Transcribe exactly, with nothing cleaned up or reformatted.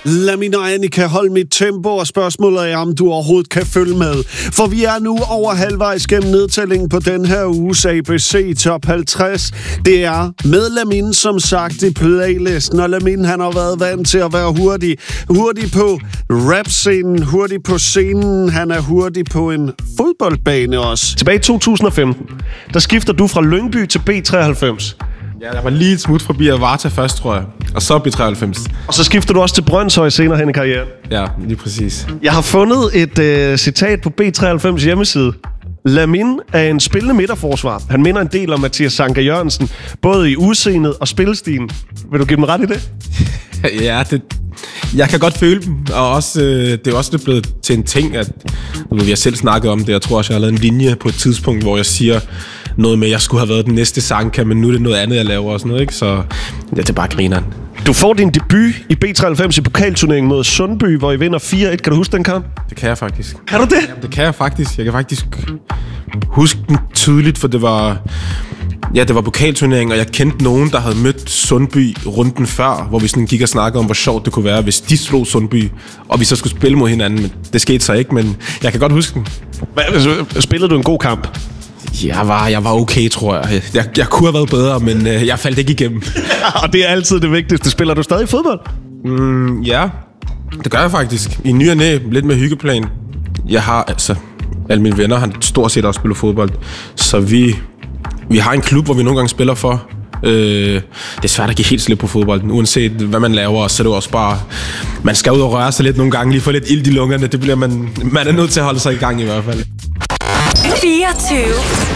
Lad min og Annika holde mit tempo, og spørgsmålet er, om du overhovedet kan følge med. For vi er nu over halvvejs gennem nedtællingen på den her uges A B C Top halvtreds. Det er med Lamine, som sagt, i playlisten. Og Lamine, han har været vant til at være hurtig. Hurtig på rap-scenen, hurtig på scenen. Han er hurtig på en fodboldbane også. Tilbage i to tusind og femten, der skifter du fra Lyngby til B treoghalvfems. Ja, jeg var lige et smut forbi Avarta først, tror jeg. Og så B treoghalvfems. Og så skifter du også til Brønshøj senere hen i karrieren. Ja, lige præcis. Jeg har fundet et øh, citat på B treoghalvfems hjemmeside. Lamine er en spillende midterforsvar. Han minder en del om Mathias Sanka Jørgensen, både i udseendet og spillestilen. Vil du give dem ret i det? Ja, det, jeg kan godt føle dem. Og også, øh, det er også blevet til en ting, at vi har selv snakket om det. Jeg tror også, jeg har lavet en linje på et tidspunkt, hvor jeg siger noget med, at jeg skulle have været den næste Sanka, men nu er det noget andet, jeg laver og sådan noget, ikke? Så ja, det er bare grineren. Du får din debut i B treoghalvfems i pokalturneringen mod Sundby, hvor I vinder fire et. Kan du huske den kamp? Det kan jeg faktisk. Kan du det? Jamen, det kan jeg faktisk. Jeg kan faktisk huske den tydeligt, for det var... Ja, det var pokalturnering, og jeg kendte nogen, der havde mødt Sundby runden før, hvor vi sådan gik og snakkede om, hvor sjovt det kunne være, hvis de slog Sundby, og vi så skulle spille mod hinanden. Men det skete så ikke, men jeg kan godt huske den. Hvad, spillede du en god kamp? Jeg var, jeg var okay, tror jeg. Jeg, jeg kunne have været bedre, men øh, jeg faldt ikke igennem. Og det er altid det vigtigste. Spiller du stadig fodbold? Mm, ja, det gør jeg faktisk. I ny og næ, lidt med hyggeplan. Jeg har altså... Alle mine venner har stort set også spillet fodbold. Så vi, vi har en klub, hvor vi nogle gange spiller for. Øh, det er svært at give helt slip på fodbolden. Uanset hvad man laver, så er det også bare... Man skal ud og røre sig lidt nogle gange, lige få lidt ild i lungerne. Det bliver man... Man er nødt til at holde sig i gang i hvert fald. fireogtyve